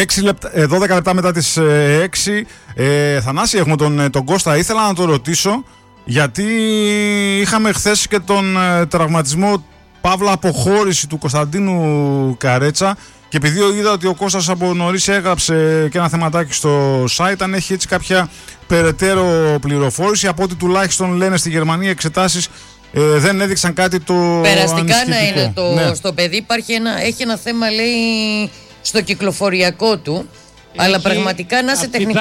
12 λεπτά μετά τις 6. Θανάση, έχουμε τον Κώστα. Ήθελα να το ρωτήσω, γιατί είχαμε χθες και τον τραυματισμό, παύλα αποχώρηση του Κωνσταντίνου Καρέτσα, και επειδή είδα ότι ο Κώστας από νωρίς έγραψε και ένα θεματάκι στο site, αν έχει έτσι κάποια περαιτέρω πληροφόρηση. Από ό,τι τουλάχιστον λένε στη Γερμανία, εξετάσεις δεν έδειξαν κάτι το περαστικά να είναι ναι. Στο παιδί έχει ένα θέμα, λέει, στο κυκλοφοριακό του, αλλά πραγματικά να είσαι τεχνικό.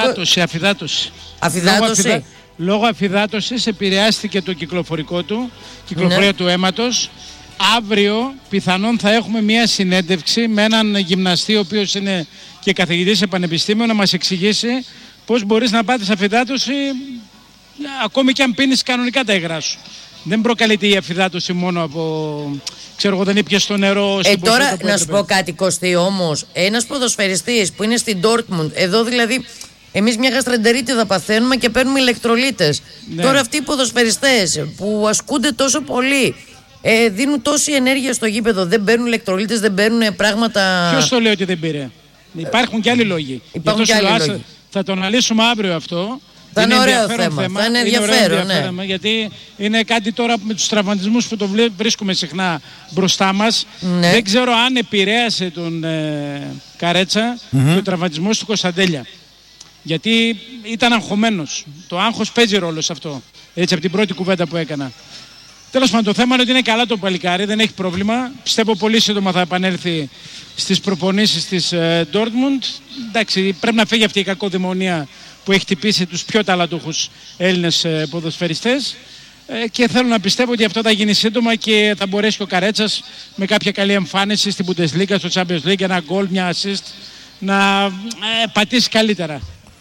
Αφυδάτωση. Λόγω αφυδάτωσης επηρεάστηκε το κυκλοφορικό του, κυκλοφορία του αίματος. Αύριο πιθανόν θα έχουμε μια συνέντευξη με έναν γυμναστή, ο οποίος είναι και καθηγητής σε πανεπιστήμιο, να μας εξηγήσει πώς μπορείς να πάθεις αφυδάτωση ακόμη και αν πίνεις κανονικά τα υγρά σου. Δεν προκαλείται η αφυδάτωση μόνο από, ξέρω εγώ, δεν ήπιες στο νερό. Τώρα να σου πω κάτι, Κωστή, όμως ένας ποδοσφαιριστής που είναι στην Dortmund, εδώ δηλαδή εμείς μια γαστρεντερίτιδα παθαίνουμε και παίρνουμε ηλεκτρολίτες. Ναι. Τώρα αυτοί οι ποδοσφαιριστές που ασκούνται τόσο πολύ, δίνουν τόση ενέργεια στο γήπεδο, δεν παίρνουν ηλεκτρολίτες, δεν παίρνουν πράγματα. Ποιος το λέει ότι δεν πήρε? Υπάρχουν και άλλοι λόγοι. Θα το αναλύσουμε αύριο αυτό. Θα είναι ωραίο θέμα. Θα είναι ενδιαφέρον, ναι. Γιατί είναι κάτι τώρα με τους τραυματισμούς που το βρίσκουμε συχνά μπροστά μας. Ναι. Δεν ξέρω αν επηρέασε τον Καρέτσα και ο τραυματισμός του Κωνσταντέλια. Γιατί ήταν αγχωμένος. Το άγχος παίζει ρόλο σε αυτό. Έτσι, από την πρώτη κουβέντα που έκανα. Τέλος πάντων, το θέμα είναι ότι είναι καλά το παλικάρι, δεν έχει πρόβλημα. Πιστεύω πολύ σύντομα θα επανέλθει στις προπονήσεις της Dortmund. Εντάξει, πρέπει να φύγει αυτή η κακοδαιμονία που έχει χτυπήσει τους πιο ταλαντούχους Έλληνες ποδοσφαιριστές. Και θέλω να πιστεύω ότι αυτό θα γίνει σύντομα και θα μπορέσει και ο Καρέτσας με κάποια καλή εμφάνιση στην Bundesliga, στο Champions League, ένα γκολ, μια assist, να πατήσει καλύτερα.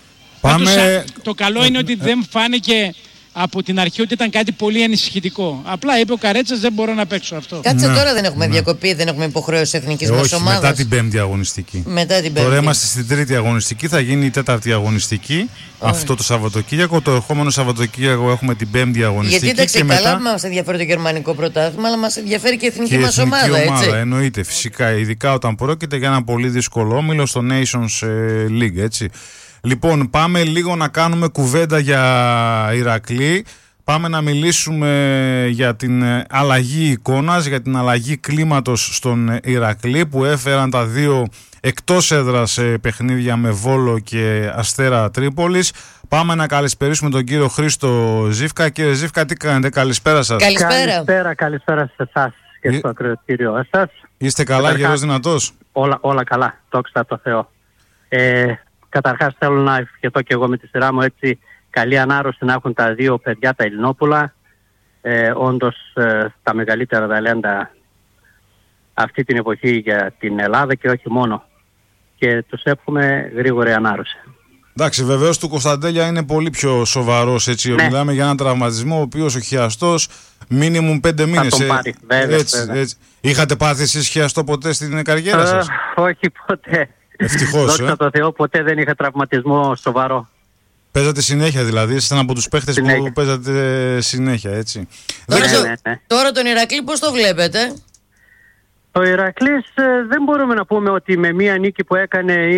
Το καλό είναι ότι δεν φάνηκε από την αρχή ότι ήταν κάτι πολύ ανησυχητικό. Απλά είπε ο Καρέτσας, δεν μπορώ να παίξω αυτό. Κάτσε τώρα, δεν έχουμε διακοπή, δεν έχουμε υποχρέωση εθνικής μας ομάδας. Μετά την πέμπτη αγωνιστική. Τώρα είμαστε στην τρίτη αγωνιστική, θα γίνει η τέταρτη αγωνιστική αυτό το Σαββατοκύριακο. Το ερχόμενο Σαββατοκύριακο έχουμε την πέμπτη αγωνιστική. Γιατί εντάξει, καλά μας ενδιαφέρει το γερμανικό πρωτάθλημα, αλλά μας ενδιαφέρει και η εθνική μας ομάδα. Έτσι. Εννοείται, φυσικά, ειδικά όταν πρόκειται για ένα πολύ δύσκολο όμιλο στο Nations League, έτσι. Λοιπόν, πάμε λίγο να κάνουμε κουβέντα για Ηρακλή. Πάμε να μιλήσουμε για την αλλαγή εικόνας, για την αλλαγή κλίματος στον Ηρακλή, που έφεραν τα δύο εκτός έδρας παιχνίδια με Βόλο και Αστέρα Τρίπολης. Πάμε να καλησπερίσουμε τον κύριο Χρήστο Ζήφκα. Κύριε Ζήφκα, τι κάνετε? Καλησπέρα σας. Καλησπέρα σε εσάς και στο ακροατήριο εσάς. Είστε καλά, γερός δυνατός? Όλα καλά, δόξα τω Θεώ. Καταρχάς θέλω να ευχηθώ και εγώ με τη σειρά μου, έτσι, καλή ανάρρωση να έχουν τα δύο παιδιά τα Ελληνόπουλα. Όντως τα μεγαλύτερα ταλέντα αυτή την εποχή για την Ελλάδα και όχι μόνο. Και τους εύχομαι γρήγορη ανάρρωση. Εντάξει, βεβαίως του Κωνσταντέλια είναι πολύ πιο σοβαρός, έτσι. Ναι. Μιλάμε για έναν τραυματισμό ο οποίος ο χιαστός μίνιμουμ 5 μήνες. Θα τον πάρει, βέβαια. Έτσι. Είχατε πάθει εσείς χιαστό ποτέ στην καριέρα σας? Όχι ποτέ. Ευτυχώς. Δόξα τω Θεώ, ποτέ δεν είχα τραυματισμό σοβαρό. Παίζατε συνέχεια δηλαδή, ήσασταν από τους παίχτες που παίζατε συνέχεια, έτσι. Τώρα τον Ηρακλή πώς το βλέπετε? Το Ηρακλής δεν μπορούμε να πούμε ότι με μία νίκη που έκανε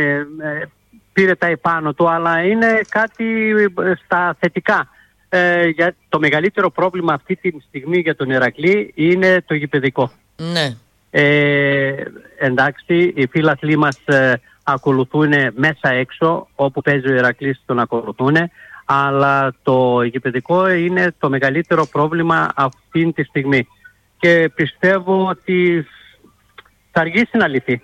πήρε τα επάνω του, αλλά είναι κάτι στα θετικά. Για το μεγαλύτερο πρόβλημα αυτή τη στιγμή για τον Ηρακλή είναι το γηπεδικό. Ναι. Εντάξει, οι φίλαθλοι μας ακολουθούν μέσα έξω, όπου παίζει ο Ηρακλής τον ακολουθούν, αλλά το γηπεδικό είναι το μεγαλύτερο πρόβλημα αυτή τη στιγμή και πιστεύω ότι θα αργήσει να λυθεί.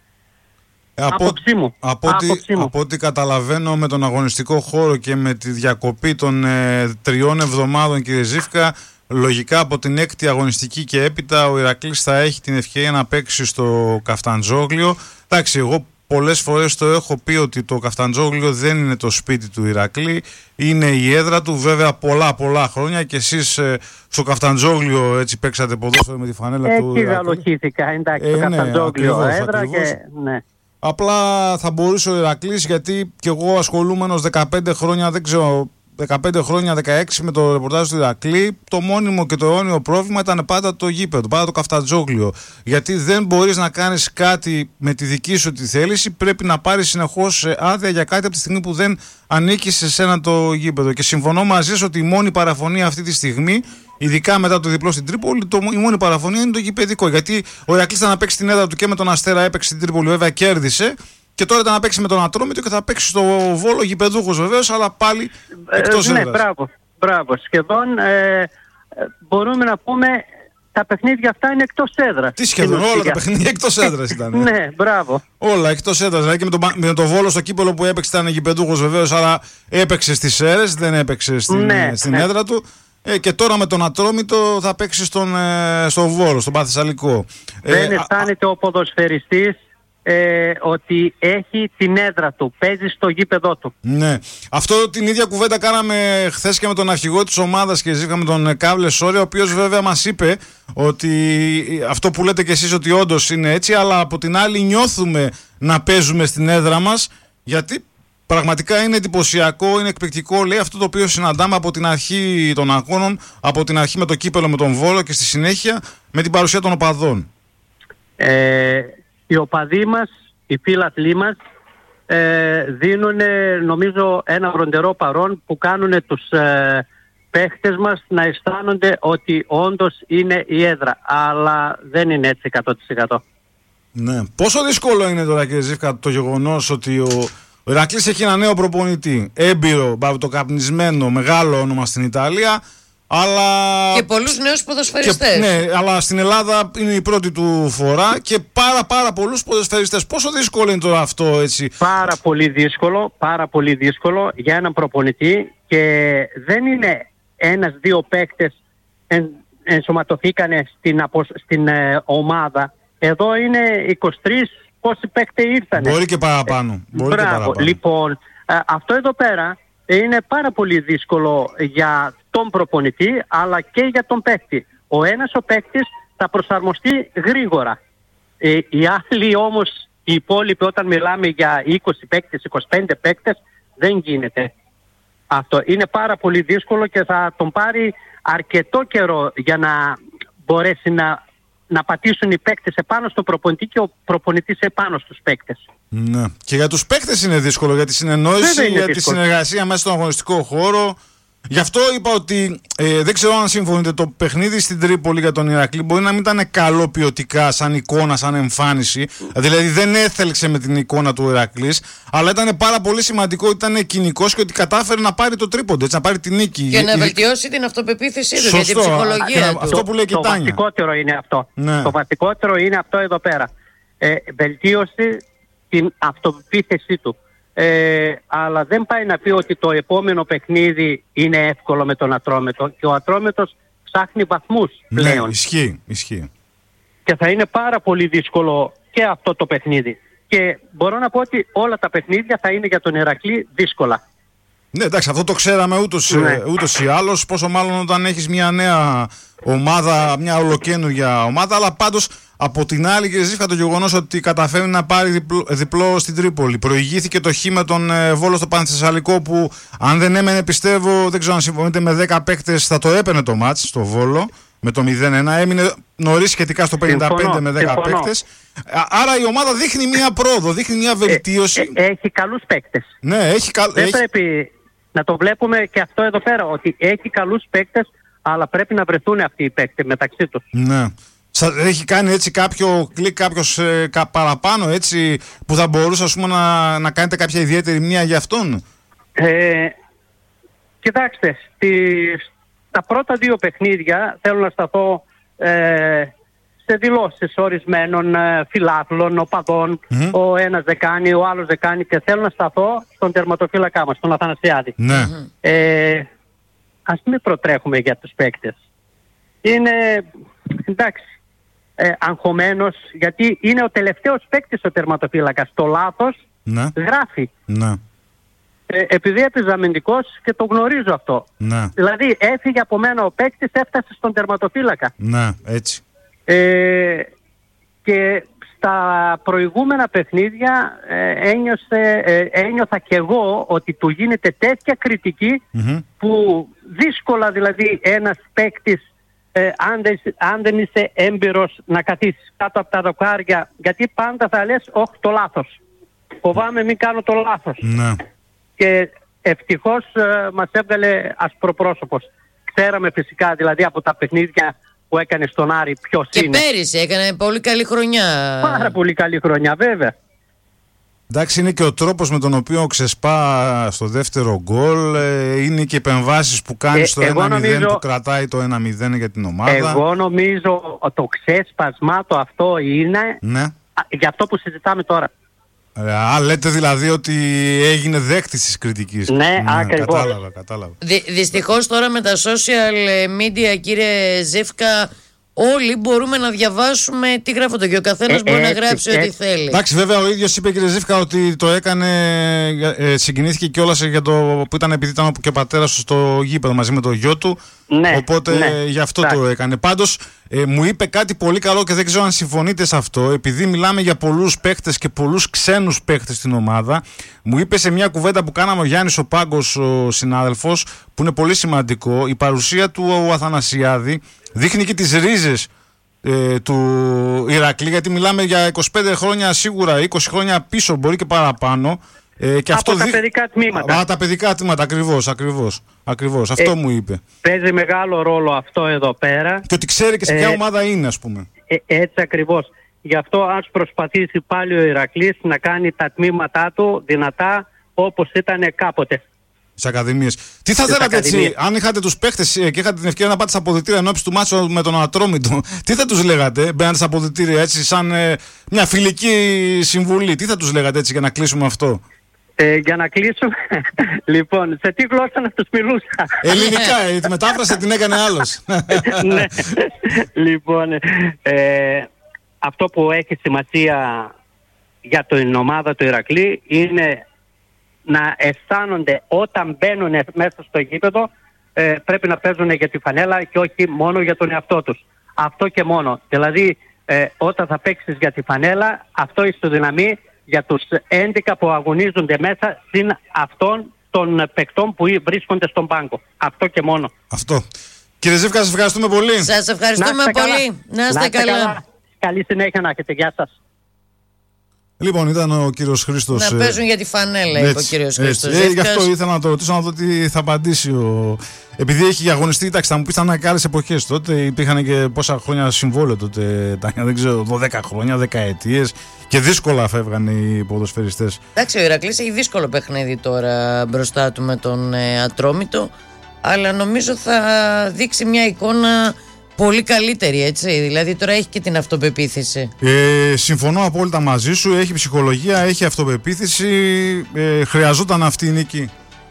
Από ό,τι καταλαβαίνω, με τον αγωνιστικό χώρο και με τη διακοπή των 3 εβδομάδων, κύριε Ζήφκα, λογικά από την 6η αγωνιστική και έπειτα ο Ηρακλής θα έχει την ευκαιρία να παίξει στο Καφταντζόγλιο. Εντάξει, εγώ πολλές φορές το έχω πει ότι το Καφταντζόγλιο δεν είναι το σπίτι του Ηρακλή, είναι η έδρα του. Βέβαια πολλά χρόνια και εσείς στο Καφταντζόγλιο έτσι παίξατε ποδόσφαιρο με τη φανέλα του Ηρακλή. Εκεί δαλοχήθηκα, εντάξει, το Καφταντζόγλιο έδρα ακριβώς. Και ναι. Απλά θα μπορούσε ο Ηρακλής, γιατί και εγώ ασχολούμενος 15 χρόνια, δεν ξέρω, 15 χρόνια, 16 με το ρεπορτάζ του Ηρακλή, το μόνιμο και το αιώνιο πρόβλημα ήταν πάντα το γήπεδο, πάντα το καφτατζόγλιο. Γιατί δεν μπορείς να κάνεις κάτι με τη δική σου τη θέληση, πρέπει να πάρεις συνεχώς άδεια για κάτι από τη στιγμή που δεν ανήκει σε σένα το γήπεδο. Και συμφωνώ μαζί σας ότι η μόνη παραφωνία αυτή τη στιγμή, ειδικά μετά το διπλό στην Τρίπολη, η μόνη παραφωνία είναι το γηπεδικό. Γιατί ο Ηρακλής ήταν να παίξει την έδρα του και με τον Αστέρα, έπαιξε στην Τρίπολη, βέβαια κέρδισε. Και τώρα ήταν να παίξει με τον Ατρόμητο και θα παίξει στο Βόλο, γηπεδούχος βεβαίως, αλλά πάλι εκτός έδρας. Ναι, μπράβο. Σχεδόν μπορούμε να πούμε τα παιχνίδια αυτά είναι εκτός έδρας. Τι σχεδόν, όλα τα παιχνίδια εκτός έδρας ήταν. Ναι, μπράβο. Όλα εκτός έδρας. Δηλαδή και με το Βόλο στο κύπελο που έπαιξε ήταν γηπεδούχος βεβαίως, αλλά έπαιξε στις Σέρρες, δεν έπαιξε στην έδρα του. Και τώρα με τον Ατρόμητο θα παίξει στο Βόλο, στον Πανθεσσαλικό. Δεν αισθάνεται ο ποδοσφαιριστής ότι έχει την έδρα του, παίζει στο γήπεδό του. Ναι. Αυτό την ίδια κουβέντα κάναμε χθες και με τον αρχηγό της ομάδας και ζήσαμε τον Κάβλε Σόρια, ο οποίος βέβαια μας είπε ότι αυτό που λέτε κι εσείς ότι όντως είναι έτσι, αλλά από την άλλη νιώθουμε να παίζουμε στην έδρα μας, γιατί πραγματικά είναι εντυπωσιακό, είναι εκπληκτικό, λέει, αυτό το οποίο συναντάμε από την αρχή των αγώνων, από την αρχή με το κύπελο με τον Βόλο και στη συνέχεια με την παρουσία των οπαδών. Οι οπαδοί μας, οι φίλαθλοί μας δίνουν νομίζω ένα βροντερό παρόν που κάνουν τους παίχτες μας να αισθάνονται ότι όντως είναι η έδρα, αλλά δεν είναι έτσι 100%. Ναι. Πόσο δύσκολο είναι τώρα, κύριε Ζήφκα, το γεγονός ότι ο Ηρακλής έχει ένα νέο προπονητή, έμπειρο, μπαρτοκαπνισμένο, μεγάλο όνομα στην Ιταλία, αλλά... και πολλούς νέους ποδοσφαιριστές. Ναι, αλλά στην Ελλάδα είναι η πρώτη του φορά και πάρα πολλούς ποδοσφαιριστές. Πόσο δύσκολο είναι τώρα αυτό, έτσι? Πάρα πολύ δύσκολο για έναν προπονητή, και δεν είναι ένας-δύο παίκτες ενσωματωθήκανε στην ομάδα. Εδώ είναι 23, πόσοι παίκτες ήρθανε. Μπορεί και παραπάνω. Λοιπόν, αυτό εδώ πέρα είναι πάρα πολύ δύσκολο για τον προπονητή, αλλά και για τον παίκτη. Ο παίκτης θα προσαρμοστεί γρήγορα. Οι άλλοι όμως, οι υπόλοιποι, όταν μιλάμε για 20 παίκτες, 25 παίκτες, δεν γίνεται. Αυτό είναι πάρα πολύ δύσκολο και θα τον πάρει αρκετό καιρό για να μπορέσει να πατήσουν οι παίκτες επάνω στον προπονητή και ο προπονητής επάνω στους παίκτες. Ναι. Και για τους παίκτες είναι δύσκολο, για τη συνεννόηση, για τη συνεργασία μέσα στον αγωνιστικό χώρο. Γι' αυτό είπα ότι δεν ξέρω αν συμφωνείτε, το παιχνίδι στην Τρίπολη για τον Ηρακλή μπορεί να μην ήταν καλό ποιοτικά, σαν εικόνα, σαν εμφάνιση. Δηλαδή δεν έθελξε με την εικόνα του Ηρακλής, αλλά ήταν πάρα πολύ σημαντικό ότι ήταν κοινικός και ότι κατάφερε να πάρει το τρίποντο, έτσι, να πάρει την νίκη. Και να βελτιώσει την αυτοπεποίθησή του, για την ψυχολογία του. Αυτό που λέει και η Τάνια. Το βασικότερο είναι αυτό. Ναι. Το βασικότερο είναι αυτό εδώ πέρα. Βελτίωσε την αυτοπεποίθησή του. Αλλά δεν πάει να πει ότι το επόμενο παιχνίδι είναι εύκολο με τον Ατρόμητο, και ο Ατρόμητος ψάχνει βαθμούς πλέον. Ναι, ισχύει. Και θα είναι πάρα πολύ δύσκολο και αυτό το παιχνίδι. Και μπορώ να πω ότι όλα τα παιχνίδια θα είναι για τον Ηρακλή δύσκολα. Ναι, εντάξει, αυτό το ξέραμε ούτως ή άλλως, πόσο μάλλον όταν έχεις μια νέα ομάδα, μια ολοκαίνουργια ομάδα, αλλά πάντως από την άλλη, κύριε Ζήφκα, το γεγονός ότι καταφέρει να πάρει διπλό στην Τρίπολη. Προηγήθηκε το χ με τον Βόλο στο Πανθεσσαλικό, που αν δεν έμενε, πιστεύω, δεν ξέρω αν συμφωνείτε, με 10 παίκτες θα το έπαιρνε το μάτς στο Βόλο με το 0-1. Έμεινε νωρίς σχετικά στο 55 με 10 παίκτες. Άρα η ομάδα δείχνει μια πρόοδο, δείχνει μια βελτίωση. Έχει καλούς παίκτες. Ναι, δεν πρέπει να το βλέπουμε και αυτό εδώ πέρα, ότι έχει καλούς παίκτες, αλλά πρέπει να βρεθούν αυτοί οι παίκτες μεταξύ τους. Ναι. Έχει κάνει έτσι κάποιο κλικ, κάποιος παραπάνω, έτσι, που θα μπορούσε, ας πούμε, να κάνετε κάποια ιδιαίτερη μνήμα για αυτόν? Κοιτάξτε, τα πρώτα δύο παιχνίδια θέλω να σταθώ σε δηλώσεις ορισμένων φιλάθλων, οπαδών. Ο ένας δεν κάνει, ο άλλος δεν κάνει, και θέλω να σταθώ στον τερματοφύλακά μας, τον Αθανασιάδη. Ναι. Ας μην προτρέχουμε για τους παίκτες. Είναι, εντάξει, αγχωμένος, γιατί είναι ο τελευταίος παίκτης ο τερματοφύλακας. Το λάθος γράφει. Ναι. Επειδή έπαιζα αμυντικός και το γνωρίζω αυτό. Ναι. Δηλαδή έφυγε από μένα ο παίκτης, έφτασε στον τερματοφύλακα. Ναι, έτσι. Και στα προηγούμενα παιχνίδια ένιωθα κι εγώ ότι του γίνεται τέτοια κριτική που δύσκολα δηλαδή ένας παίκτης αν δεν είσαι έμπειρος να καθίσεις κάτω από τα δοκάρια, γιατί πάντα θα λες όχι το λάθος, φοβάμαι μην κάνω το λάθος. Και ευτυχώς μας έβγαλε ασπροπρόσωπος. Ξέραμε φυσικά δηλαδή από τα παιχνίδια που έκανε στον Άρη ποιος είναι. Και πέρυσι έκανε πολύ καλή χρονιά. Πάρα πολύ καλή χρονιά, βέβαια. Εντάξει, είναι και ο τρόπος με τον οποίο ξεσπά στο δεύτερο γκολ, είναι και οι επεμβάσεις που κάνει στο 1-0 που κρατάει το 1-0 για την ομάδα. Εγώ νομίζω το ξέσπασμά το αυτό είναι για αυτό που συζητάμε τώρα. Λέτε δηλαδή ότι έγινε δέκτης της κριτικής. Ναι, ακριβώς. Κατάλαβα. Δυστυχώς τώρα με τα social media, κύριε Ζήφκα, όλοι μπορούμε να διαβάσουμε τι γράφονται και ο καθένας μπορεί να γράψει ό,τι θέλει. Εντάξει, βέβαια ο ίδιος είπε, κύριε Ζήφκα, ότι το έκανε, συγκινήθηκε κιόλας για το που ήταν, επειδή ήταν και ο πατέρας του στο γήπεδο μαζί με το γιο του. Οπότε γι' αυτό το έκανε. Πάντως μου είπε κάτι πολύ καλό και δεν ξέρω αν συμφωνείτε σε αυτό, επειδή μιλάμε για πολλούς παίχτες και πολλούς ξένους παίχτες στην ομάδα. Μου είπε σε μια κουβέντα που κάναμε ο Γιάννης ο Πάγκος, ο συνάδελφος, που είναι πολύ σημαντικό, η παρουσία του ο Αθανασιάδη δείχνει και τις ρίζες του Ηρακλή, γιατί μιλάμε για 25 χρόνια σίγουρα, 20 χρόνια πίσω, μπορεί και παραπάνω. Και από τα παιδικά τμήματα. Τα παιδικά τμήματα, ακριβώς. Αυτό μου είπε. Παίζει μεγάλο ρόλο αυτό εδώ πέρα. Και ότι ξέρει και σε ποια ομάδα είναι, ας πούμε. Έτσι ακριβώς. Γι' αυτό ας προσπαθήσει πάλι ο Ηρακλής να κάνει τα τμήματά του δυνατά όπως ήταν κάποτε. Στις ακαδημίες. Τι θα θέλατε έτσι, αν είχατε τους παίχτες και είχατε την ευκαιρία να πάτε στα αποδυτήρια ενώπιση του μάτσου με τον Ατρόμητο, τι θα τους λέγατε, μπαίνατε στα αποδυτήρια έτσι, σαν μια φιλική συμβουλή, τι θα τους λέγατε έτσι για να κλείσουμε αυτό? Για να κλείσουμε, λοιπόν, σε τι γλώσσα να τους μιλούσα? Ελληνικά, τη μετάφραση την έκανε άλλος. Ναι, λοιπόν, αυτό που έχει σημασία για την ομάδα του Ηρακλή είναι να αισθάνονται όταν μπαίνουν μέσα στο γήπεδο, πρέπει να παίζουν για τη φανέλα και όχι μόνο για τον εαυτό τους. Αυτό και μόνο. Δηλαδή, όταν θα παίξεις για τη φανέλα, αυτό ισοδυναμεί για τους 11 που αγωνίζονται μέσα συν αυτών των παικτών που βρίσκονται στον πάγκο. Αυτό και μόνο. Αυτό. Κύριε Ζήφκα, σας ευχαριστούμε πολύ. Σας ευχαριστούμε πολύ. Να είστε καλά. Καλή συνέχεια να έχετε. Γεια σας. Λοιπόν, ήταν ο κύριος Χρήστος. Να παίζουν για τη φανέλα, είπε ο κύριος Χρήστος. Γι' αυτό ήθελα να το ρωτήσω, να δω τι θα απαντήσει. Επειδή έχει αγωνιστεί, εντάξει, θα μου πει, ήταν και άλλες εποχές. Τότε υπήρχαν και πόσα χρόνια συμβόλαιο τότε, δεν ξέρω, 12 χρόνια, 10 ετίες. Και δύσκολα φεύγαν οι ποδοσφαιριστές. Εντάξει, ο Ηρακλής έχει δύσκολο παιχνίδι τώρα μπροστά του με τον Ατρόμητο. Αλλά νομίζω θα δείξει μια εικόνα πολύ καλύτερη, έτσι. Δηλαδή τώρα έχει και την αυτοπεποίθηση. Συμφωνώ απόλυτα μαζί σου. Έχει ψυχολογία, έχει αυτοπεποίθηση. Χρειαζόταν αυτή η νίκη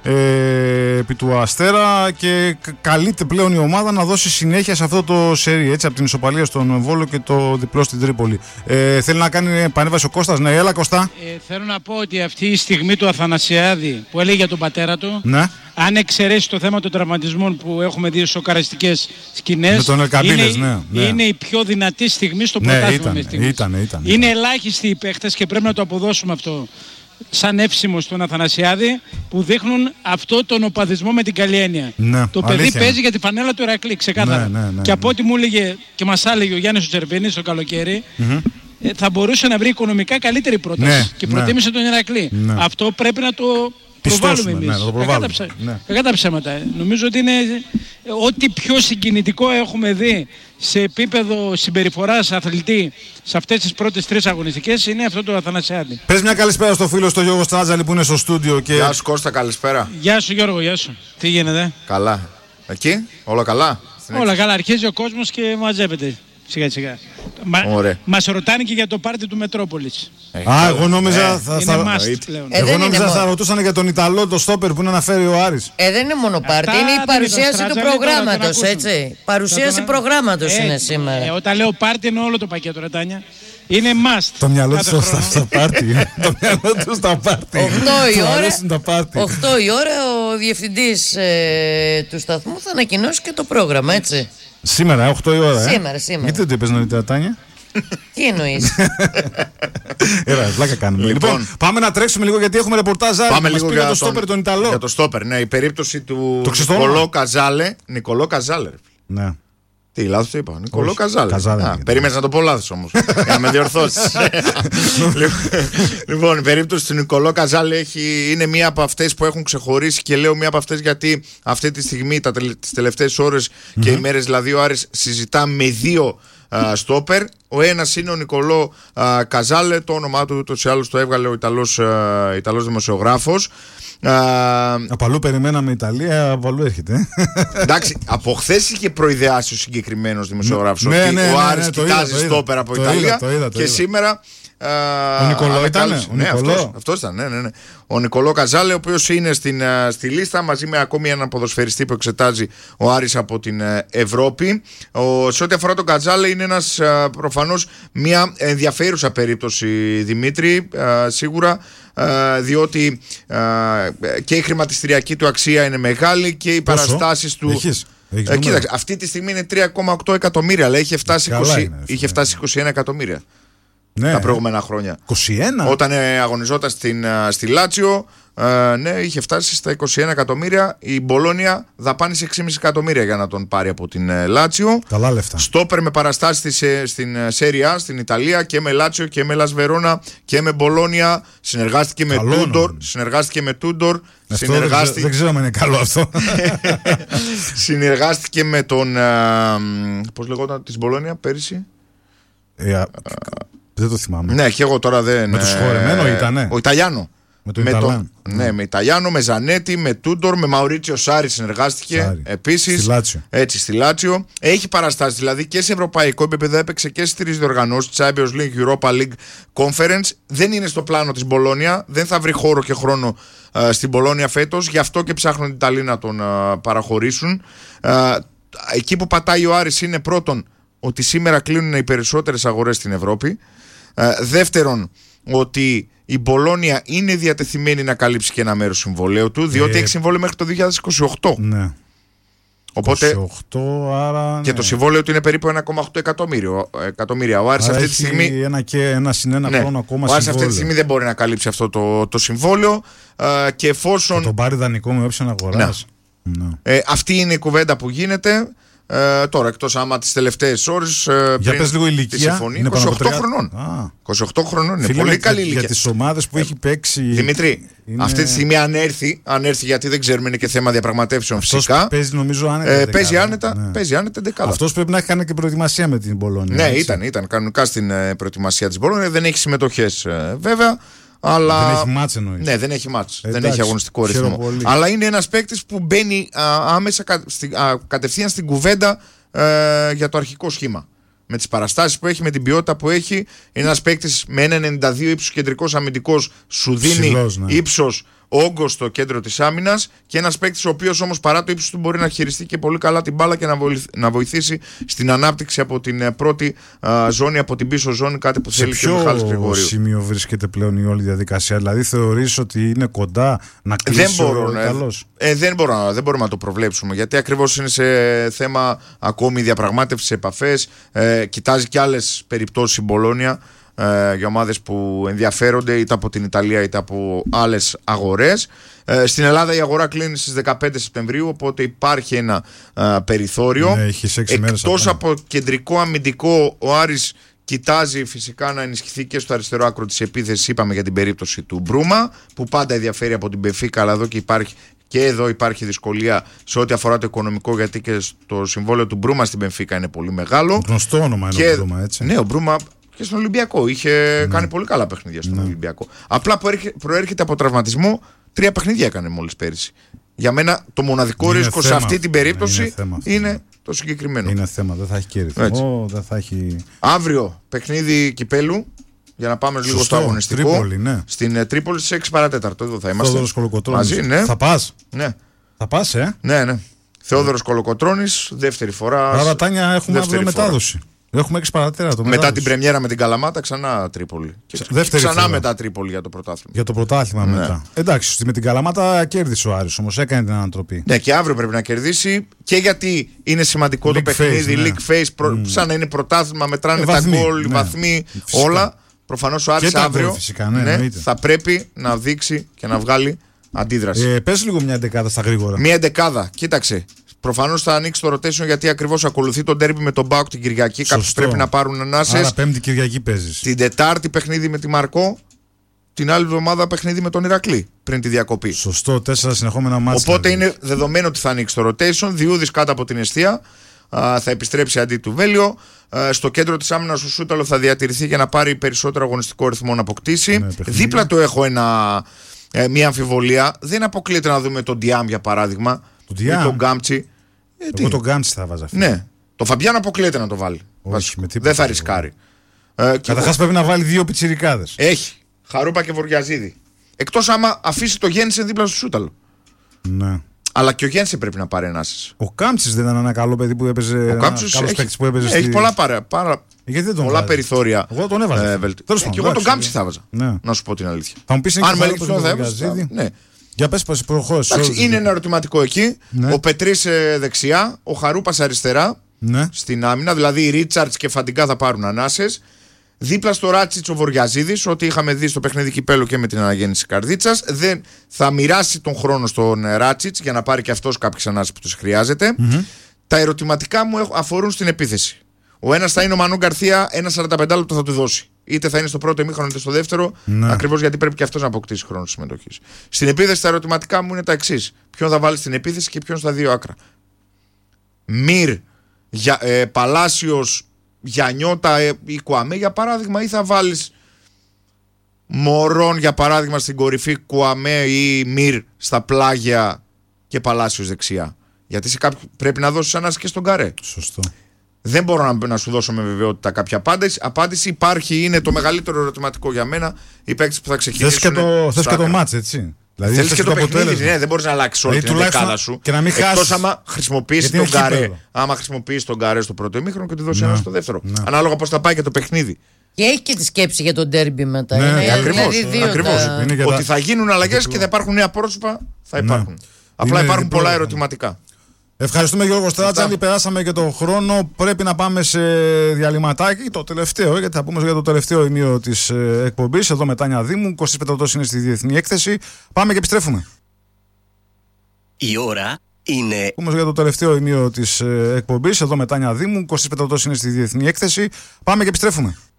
επί του Αστέρα και καλείται πλέον η ομάδα να δώσει συνέχεια σε αυτό το σερί, έτσι, από την ισοπαλία στον Βόλο και το διπλό στην Τρίπολη. Θέλει να κάνει επανέβαση ο Κώστας. Ναι, έλα Κώστα. Θέλω να πω ότι αυτή η στιγμή του Αθανασιάδη που έλεγε για τον πατέρα του, ναι, αν εξαιρέσει το θέμα των τραυματισμών που έχουμε δει σοκαριστικές σκηνές, με τον Ελκαμπίνες, είναι η πιο δυνατή στιγμή στο πρωτάθλημα. Ήταν. Είναι ελάχιστοι οι παίχτες και πρέπει να το αποδώσουμε αυτό σαν εύσημο στον Αθανασιάδη, που δείχνουν αυτό τον οπαδισμό με την καλή έννοια. Ναι, το παιδί παίζει για τη φανέλα του Ηρακλή, ξεκάθαρα. Ναι. Και από ό,τι μου έλεγε και μας έλεγε ο Γιάννης ο Τσερβίνης το καλοκαίρι, θα μπορούσε να βρει οικονομικά καλύτερη πρόταση και προτίμησε τον Ηρακλή. Αυτό πρέπει να το προβάλλουμε εμείς. Κακά τα ψέματα. Νομίζω ότι είναι ό,τι πιο συγκινητικό έχουμε δει σε επίπεδο συμπεριφοράς αθλητή σε αυτές τις πρώτες τρεις αγωνιστικές είναι αυτό το Αθανασιάδη. Πες μια καλησπέρα στο φίλο στο Γιώργο Στράτζαλη που είναι στο στούντιο. Και... Γεια σου Κώστα, καλησπέρα. Γεια σου Γιώργο, γεια σου. Τι γίνεται? Καλά. Εκεί, όλα καλά? Όλα καλά, αρχίζει ο κόσμος και μαζεύεται σιγά σιγά. Μας ρωτάνε και για το πάρτι του Μετρόπολης. Εγώ νόμιζα θα ρωτούσαν για τον Ιταλό, το στόπερ που είναι να φέρει ο Άρης. Δεν είναι μόνο πάρτι, είναι η παρουσίαση του προγράμματος, έτσι. Παρουσίαση προγράμματος είναι σήμερα. Όταν λέω πάρτι εννοώ όλο το πακέτο, ρε Τάνια. Είναι must. Το μυαλό του στα πάρτι. Το μυαλό του στα πάρτι. 8 η ώρα ο διευθυντής του σταθμού θα ανακοινώσει και το πρόγραμμα, έτσι. Σήμερα, 8 η ώρα. Σήμερα. Γιατί δεν το είπες νωρίτερα, Τάνια? Τι εννοείς? Πλάκα κάνουμε. Λοιπόν, πάμε να τρέξουμε λίγο γιατί έχουμε ρεπορτάζ. Πάμε λίγο για το στόπερ τον Ιταλό. Για το στόπερ, ναι. Η περίπτωση του Νικολό Καζάλε. Νικολό Καζάλε. Ναι. Τι, λάθος το είπα. Νικολό Καζάλε. Περίμενες να το πω λάθος όμως. Για να με διορθώσεις. Λοιπόν, η περίπτωση του Νικολό Καζάλε είναι μία από αυτές που έχουν ξεχωρίσει και λέω μία από αυτές γιατί αυτή τη στιγμή, τις τελευταίες ώρες και ημέρες, δηλαδή ο Άρης συζητά με δύο στόπερ. Ο ένας είναι ο Νικολό Καζάλε, το όνομά του ούτως ή άλλως το έβγαλε ο Ιταλός δημοσιογράφος. Από αλλού περιμέναμε Ιταλία, από αλλού έρχεται. Εντάξει, από χθες είχε προειδεάσει ο συγκεκριμένος δημοσιογράφος ότι ο Άρης κοιτάζει στόπερ από Ιταλία και σήμερα. Ο Νικολό ήταν. Ναι, αυτός ήταν. Ναι. Ο Νικολό Καζάλε, ο οποίος είναι στη λίστα μαζί με ακόμη έναν ποδοσφαιριστή που εξετάζει ο Άρης από την Ευρώπη. Σε ό,τι αφορά τον Καζάλε, είναι ένας προφανώς μια ενδιαφέρουσα περίπτωση, Δημήτρη, σίγουρα, διότι και η χρηματιστηριακή του αξία είναι μεγάλη και οι παραστάσεις του. Κοίταξε, αυτή τη στιγμή είναι 3,8 εκατομμύρια, αλλά είχε φτάσει 21 εκατομμύρια. Ναι, τα προηγούμενα χρόνια. 21. Όταν αγωνιζόταν στη Λάτσιο, ναι, είχε φτάσει στα 21 εκατομμύρια. Η Μπολόνια δαπάνησε 6,5 εκατομμύρια για να τον πάρει από την Λάτσιο. Καλά λεφτά. Στόπερ με παραστάσεις στην Σέρια, στην Ιταλία, και με Λάτσιο και με Λας Βερόνα και με Μπολόνια. Συνεργάστηκε με Τούντορ. Δεν ξέρω αν είναι καλό αυτό. Συνεργάστηκε με τον. Πώς λεγόταν της Μπολόνια πέρυσι. Δεν το θυμάμαι. Ναι, και εγώ τώρα δεν. Με το συγχωρεμένο ήτανε. Ο Ιταλιάνο. Ναι, με Ιταλιάνο, με Ζανέτη, με Τούντορ, με Μαουρίτσιο Σάρι συνεργάστηκε επίσης. Στη Λάτσιο. Έχει παραστάσει δηλαδή και σε ευρωπαϊκό επίπεδο, έπαιξε και στις τρεις διοργανώσεις, Champions League, Europa League, Conference. Δεν είναι στο πλάνο της Μπολόνια, δεν θα βρει χώρο και χρόνο στην Μπολόνια φέτος, γι' αυτό και ψάχνουν την Ιταλοί να τον παραχωρήσουν. Εκεί που πατάει ο Άρης είναι πρώτον ότι σήμερα κλείνουν οι περισσότερες αγορές στην Ευρώπη. Δεύτερον, ότι η Μπολόνια είναι διατεθειμένη να καλύψει και ένα μέρος συμβολαίου του, διότι έχει συμβόλαιο μέχρι το 2028. Ναι. Οπότε, 28, άρα, και το συμβόλαιο του είναι περίπου 1,8 εκατομμύρια. Ο Άρης αυτή τη στιγμή. Ένα συν ένα χρόνο ακόμα. Ο Άρης αυτή τη στιγμή δεν μπορεί να καλύψει αυτό το συμβόλαιο. Και εφόσον. Θα τον πάρει δανεικό με όψιον αγοράς. Ναι. Αυτή είναι η κουβέντα που γίνεται. Τώρα, εκτός άμα τις τελευταίες ώρες. Για πες λίγο ηλικία. Είναι 28 χρονών. 28 χρονών είναι πολύ καλή ηλικία. Για τις ομάδες που έχει παίξει. Δημήτρη, αυτή τη στιγμή αν έρθει, γιατί δεν ξέρουμε, είναι και θέμα διαπραγματεύσεων φυσικά. Παίζει νομίζω άνετα. Παίζει άνετα δεκάδα. Αυτός πρέπει να έχει κάνει και προετοιμασία με την Μπολόνια. Ναι, ήταν κανονικά στην προετοιμασία της Μπολόνια. Δεν έχει συμμετοχές βέβαια. Αλλά. Δεν έχει μάτς εννοείς. Ναι, δεν έχει μάτς. Δεν έχει αγωνιστικό ρυθμό. Αλλά είναι ένας παίκτης που μπαίνει άμεσα κατευθείαν στην κουβέντα για το αρχικό σχήμα. Με τις παραστάσεις που έχει, με την ποιότητα που έχει. Είναι ένας παίκτης με 1,92 ύψος κεντρικός αμυντικός, σου δίνει ύψος, όγκος στο κέντρο της άμυνας, και ένας παίκτης ο οποίος όμως παρά το ύψος του μπορεί να χειριστεί και πολύ καλά την μπάλα και να βοηθήσει στην ανάπτυξη από την πρώτη ζώνη, από την πίσω ζώνη, κάτι που θέλει και ο Μιχάλης Γρηγορίου. Σε ποιο σημείο βρίσκεται πλέον η όλη διαδικασία? Δηλαδή θεωρείς ότι είναι κοντά να κλείσει ο Ιταλός? Δεν μπορούμε να το προβλέψουμε, γιατί ακριβώς είναι σε θέμα ακόμη διαπραγμάτευση, επαφές. Κοιτάζει και άλλες περιπτώσεις η Μπολόνια για ομάδες που ενδιαφέρονται είτε από την Ιταλία είτε από άλλες αγορές. Στην Ελλάδα η αγορά κλείνει στις 15 Σεπτεμβρίου, οπότε υπάρχει ένα περιθώριο. Ναι, εκτός από κεντρικό αμυντικό, ο Άρης κοιτάζει φυσικά να ενισχυθεί και στο αριστερό άκρο της επίθεσης. Είπαμε για την περίπτωση του Μπρούμα, που πάντα ενδιαφέρει από την Μπενφίκα, αλλά εδώ υπάρχει δυσκολία σε ό,τι αφορά το οικονομικό, γιατί και το συμβόλαιο του Μπρούμα στην Μπενφίκα είναι πολύ μεγάλο. Γνωστό όνομα είναι ο Μπρούμα, έτσι. Ναι, ο Μπρούμα και στον Ολυμπιακό είχε κάνει πολύ καλά παιχνίδια στον Ολυμπιακό. Απλά προέρχεται από τραυματισμό. 3 παιχνίδια έκανε μόλις πέρυσι. Για μένα το μοναδικό ρίσκο σε αυτή την περίπτωση είναι το συγκεκριμένο. Είναι θέμα, δεν θα έχει και ρυθμό, δεν θα έχει. Αύριο παιχνίδι κυπέλου. Για να πάμε λίγο στο αγωνιστικό. Τρίπολη, ναι. Στην Τρίπολη στις 6 παρατέταρτο. Εδώ θα είμαστε. Θεόδωρος Κολοκοτρώνης. Μαζί, ναι. Θα πας? Ναι. Θα πας, Ναι. Θεόδωρος Κολοκοτρώνης, δεύτερη φορά. Άρα, Τάνια, έχουμε αύριο μετάδοση. Έχουμε 6 παρατέρα. Μετά την πρεμιέρα με την Καλαμάτα, ξανά Τρίπολη. Ξανά μετά Τρίπολη για το πρωτάθλημα. Για το πρωτάθλημα μετά. Εντάξει, με την Καλαμάτα κέρδισε ο Άρης όμως, έκανε την ανατροπή. Ναι, και αύριο πρέπει να κερδίσει και γιατί είναι σημαντικό το παιχνίδι. League Phase, σαν να είναι πρωτάθλημα, μετράνε τα γκολ, οι βαθμοί, όλα. Προφανώς ο Άρης αύριο θα πρέπει να δείξει και να βγάλει αντίδραση. Πες λίγο μια δεκάδα στα γρήγορα. Μια δεκάδα, κοίταξε. Προφανώς θα ανοίξει το rotation γιατί ακριβώς ακολουθεί τον ντέρμπι με τον ΠΑΟΚ την Κυριακή. Κάποιοι πρέπει να πάρουν ανάσες. Άρα Πέμπτη Κυριακή παίζεις. Την Τετάρτη παιχνίδι με τη Μαρκό. Την άλλη εβδομάδα παιχνίδι με τον Ηρακλή πριν τη διακοπή. Σωστό, 4 συνεχόμενα μάτια. Οπότε είναι δεδομένο ότι θα ανοίξει το rotation. Διούδης κάτω από την Εστία. Θα επιστρέψει αντί του Βέλιο. Στο κέντρο της άμυνας ο Σούταλο θα διατηρηθεί για να πάρει περισσότερο αγωνιστικό ρυθμό να αποκτήσει. Ναι, δίπλα του έχω μια αμφιβολία. Δεν αποκλείεται να δούμε τον Ντιάμ για παράδειγμα. Ή τον Γκάμτσι. Εγώ τον Γκάμτσι θα βάζα. Ναι. Το Φαμπιάν αποκλείεται να το βάλει. Δεν θα ρισκάρει. Καταρχάς πρέπει να βάλει 2 πιτσιρικάδες. Έχει. Χαρούπα και Βοριαζίδη. Εκτός άμα αφήσει το Γέννησεν δίπλα στο Σούταλο. Ναι. Αλλά και ο Γέννησεν πρέπει να πάρει ενάσεις. Ο Κάμψης δεν ήταν ένα καλό παιδί που έπαιζε. Ο Κάμψης έχει πολλά περιθώρια. Εγώ τον έβαζα. Και εγώ τον Κάμψη θα έβαζα. Να σου πω την αλήθεια. Θα μου πεις αν με έλειψε θα έβαζα. Για πες πως προχώρησε. Είναι ένα ερωτηματικό εκεί. Ο Πετρής δεξιά, ο Χαρούπας αριστερά στην άμυνα. Δηλαδή οι Ρίτσαρτς και Φαντικά θα πάρουν ανάσες. Δίπλα στο Ράτσιτς ο Βοριαζίδης, ό,τι είχαμε δει στο παιχνίδι κυπέλλου και με την αναγέννηση Καρδίτσας. Θα μοιράσει τον χρόνο στον Ράτσιτς για να πάρει και αυτός κάποιες ανάσεις που τους χρειάζεται. Τα ερωτηματικά μου αφορούν στην επίθεση. Ο ένας θα είναι ο Μανού Γκαρθία, ένα 45 λεπτό θα του δώσει. Είτε θα είναι στο πρώτο ημίχρονο είτε στο δεύτερο, ακριβώς γιατί πρέπει και αυτός να αποκτήσει χρόνο συμμετοχής. Στην επίθεση τα ερωτηματικά μου είναι τα εξής. Ποιον θα βάλει στην επίθεση και ποιον στα δύο άκρα. Μυρ, Παλάσιος, Γιαννιώτα ή Κουαμέ για παράδειγμα, ή θα βάλεις Μωρόν για παράδειγμα στην κορυφή, Κουαμέ ή Μυρ στα πλάγια και Παλάσιος δεξιά. Γιατί σε πρέπει να δώσεις ανάση και στον Καρέ. Σωστό. Δεν μπορώ να σου δώσω με βεβαιότητα κάποια απάντηση. Υπάρχει, είναι το μεγαλύτερο ερωτηματικό για μένα. Οι παίκτες που θα ξεκινήσουν. Θες και το μάτς, έτσι. Δηλαδή θέλεις και το παιχνίδι, ναι, δεν μπορείς να αλλάξεις όλη την δεκάδα σου. Και να μην χάσεις. Εκτός άμα χρησιμοποιήσεις τον Καρέ. Άμα χρησιμοποιήσεις τον Καρέ στο πρώτο ημίχρονο και τη δώσεις ένα στο δεύτερο. Ανάλογα πώς θα πάει και το παιχνίδι. Και έχει και τη σκέψη για τον ντέρμπι μετά. Ακριβώς. Ότι θα γίνουν αλλαγές και θα υπάρχουν νέα πρόσωπα. Θα υπάρχουν. Απλά υπάρχουν πολλά ερωτηματικά. Ευχαριστούμε Γιώργο Στράτσαλη, περάσαμε και τον χρόνο. Πρέπει να πάμε σε διαλυματάκι, το τελευταίο, γιατί θα πούμε για το τελευταίο ημίωρο της εκπομπής. Εδώ με Τάνια Δήμου, 25 είναι στη Διεθνή Έκθεση. Πάμε και επιστρέφουμε. Η ώρα είναι. Πούμε για το τελευταίο ημίωρο της εκπομπής. Εδώ με Τάνια Δήμου, 25 είναι στη Διεθνή Έκθεση. Πάμε και επιστρέφουμε.